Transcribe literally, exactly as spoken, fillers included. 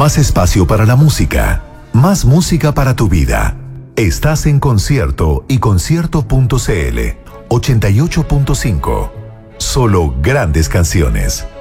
Más espacio para la música. Más música para tu vida. Estás en Concierto y concierto punto c l ochenta y ocho punto cinco. Solo grandes canciones.